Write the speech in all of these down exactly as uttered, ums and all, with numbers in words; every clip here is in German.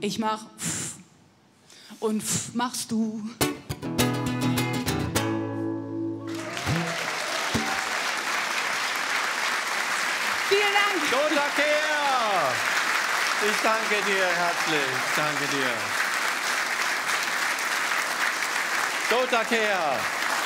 Ich mach pff und pff machst du. Vielen Dank. Lothar Kehr. Ich danke dir herzlich. Ich danke dir. Lothar Kehr.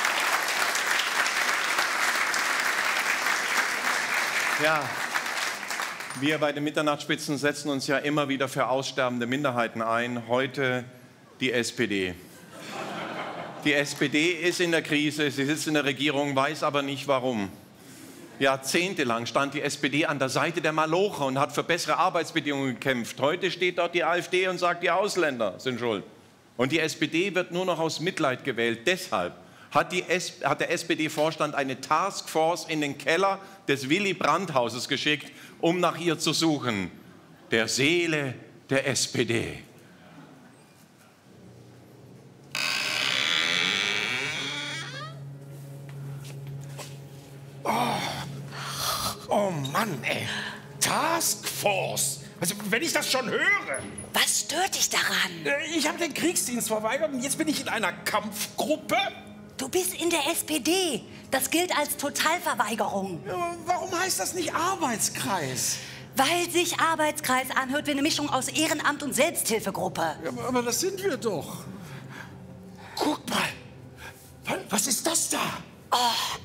Ja, wir bei den Mitternachtsspitzen setzen uns ja immer wieder für aussterbende Minderheiten ein. Heute die S P D. Die S P D ist in der Krise, sie sitzt in der Regierung, weiß aber nicht warum. Jahrzehntelang stand die S P D an der Seite der Malocher und hat für bessere Arbeitsbedingungen gekämpft. Heute steht dort die AfD und sagt, die Ausländer sind schuld. Und die S P D wird nur noch aus Mitleid gewählt. Deshalb hat, die S hat der S P D-Vorstand eine Taskforce in den Keller des Willy-Brandt-Hauses geschickt, um nach ihr zu suchen. Der Seele der S P D. Oh, oh Mann, ey. Taskforce. Also, wenn ich das schon höre. Was stört dich daran? Ich habe den Kriegsdienst verweigert und jetzt bin ich in einer Kampfgruppe. Du bist in der S P D. Das gilt als Totalverweigerung. Ja, warum heißt das nicht Arbeitskreis? Weil sich Arbeitskreis anhört wie eine Mischung aus Ehrenamt und Selbsthilfegruppe. Ja, aber, aber das sind wir doch. Guck mal. Was ist das da? Oh.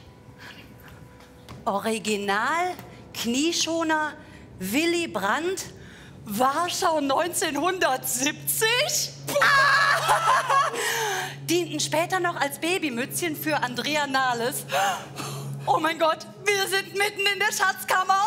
Original, Knieschoner, Willy Brandt, Warschau neunzehnhundertsiebzig? Ah! Dienten später noch als Babymützchen für Andrea Nahles. Oh mein Gott, wir sind mitten in der Schatzkammer.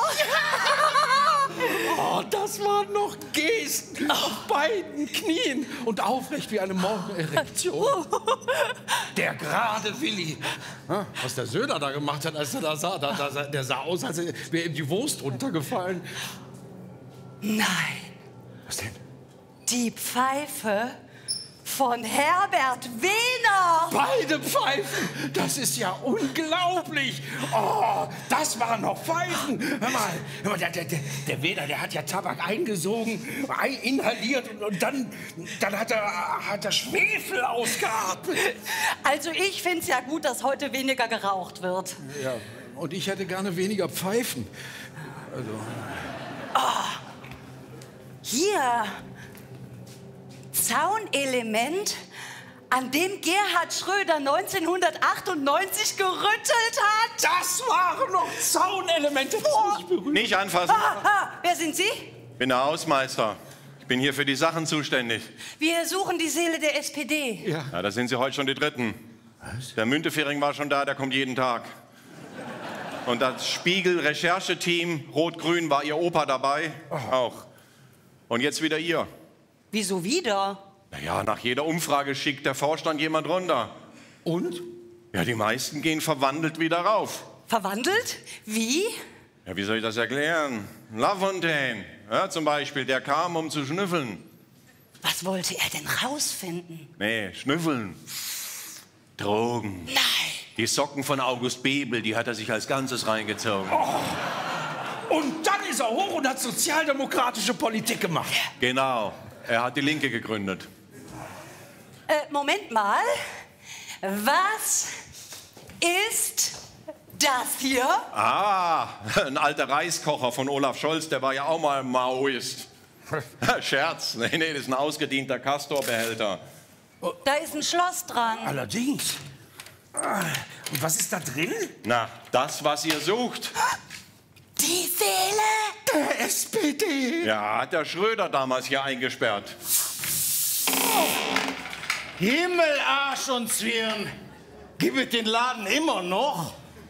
Oh, das waren noch Gesten auf beiden Knien und aufrecht wie eine Morgenerektion. Der gerade Willi. Was der Söder da gemacht hat, als er da sah, da, da, der sah aus, als wäre ihm die Wurst runtergefallen. Nein. Was denn? Die Pfeife von Herbert Wehner. Beide Pfeifen, das ist ja unglaublich. Oh, das waren noch Pfeifen. Hör mal, hör mal der, der, der Wehner, der hat ja Tabak eingesogen, ein, inhaliert und, und dann, dann hat, er, hat er Schwefel ausgeatmet. Also ich finde es ja gut, dass heute weniger geraucht wird. Ja, und ich hätte gerne weniger Pfeifen. Also. Oh, hier. Zaunelement, an dem Gerhard Schröder neunzehnhundertachtundneunzig gerüttelt hat. Das waren noch Zaunelemente. Nicht, nicht anfassen. Ah, ah, wer sind Sie? Ich bin der Hausmeister. Ich bin hier für die Sachen zuständig. Wir suchen die Seele der S P D. Ja, ja, da sind Sie heute schon die Dritten. Was? Der Müntefering war schon da, der kommt jeden Tag. Und das Spiegel-Rechercheteam Rot-Grün war Ihr Opa dabei, oh. Auch. Und jetzt wieder ihr. Wieso wieder? Naja, nach jeder Umfrage schickt der Vorstand jemand runter. Und? Ja, die meisten gehen verwandelt wieder rauf. Verwandelt? Wie? Ja, wie soll ich das erklären? Lafontaine, ja, zum Beispiel, der kam, um zu schnüffeln. Was wollte er denn rausfinden? Nee, schnüffeln. Drogen. Nein. Die Socken von August Bebel, die hat er sich als Ganzes reingezogen. Oh. Und dann ist er hoch und hat sozialdemokratische Politik gemacht. Genau. Er hat die Linke gegründet. Äh, Moment mal. Was ist das hier? Ah, ein alter Reiskocher von Olaf Scholz, der war ja auch mal Maoist. Scherz. Nee, nee, das ist ein ausgedienter Castor-Behälter. Da ist ein Schloss dran. Allerdings. Und was ist da drin? Na, das, was ihr sucht. Die Seele der S P D. Ja, hat der Schröder damals hier eingesperrt. Oh. Himmel, Arsch und Zwirn. Gibt es den Laden immer noch?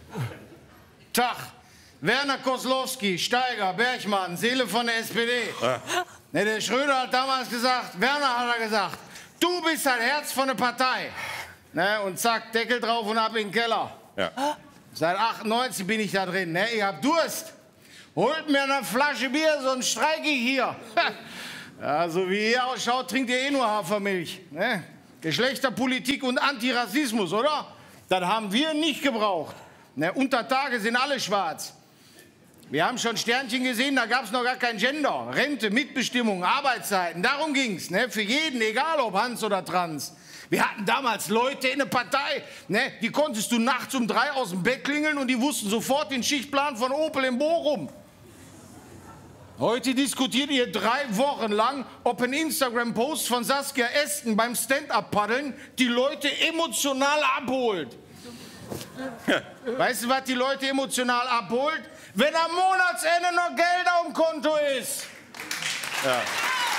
Tag. Werner Koslowski, Steiger, Bergmann, Seele von der S P D. Ja. Ne, der Schröder hat damals gesagt, Werner hat er gesagt, du bist das Herz von der Partei. Ne, und zack, Deckel drauf und ab in den Keller. Ja. Seit achtundneunzig bin ich da drin. Ne? Ich hab Durst. Holt mir eine Flasche Bier, sonst streike ich hier. Ja, so wie ihr ausschaut, trinkt ihr eh nur Hafermilch. Ne? Geschlechterpolitik und Antirassismus, oder? Das haben wir nicht gebraucht. Ne? Unter Tage sind alle schwarz. Wir haben schon Sternchen gesehen, da gab es noch gar kein Gender. Rente, Mitbestimmung, Arbeitszeiten, darum ging's, ne? Für jeden, egal ob Hans oder Trans. Wir hatten damals Leute in der Partei, ne? Die konntest du nachts um drei aus dem Bett klingeln und die wussten sofort den Schichtplan von Opel in Bochum. Heute diskutiert ihr drei Wochen lang, ob ein Instagram-Post von Saskia Esken beim Stand-Up-Paddeln die Leute emotional abholt. Weißt du, was die Leute emotional abholt? Wenn am Monatsende noch Geld auf dem Konto ist. Ja. Ja.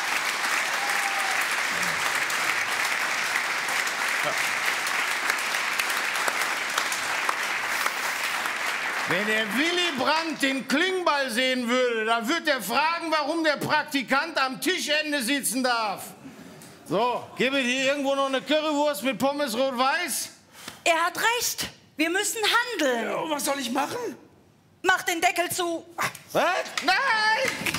Wenn der Willy Brandt den Klingbeil sehen würde, dann würde er fragen, warum der Praktikant am Tischende sitzen darf. So, gebe hier irgendwo noch eine Currywurst mit Pommes rot-weiß? Er hat recht. Wir müssen handeln. Ja, was soll ich machen? Mach den Deckel zu. Was? Nein!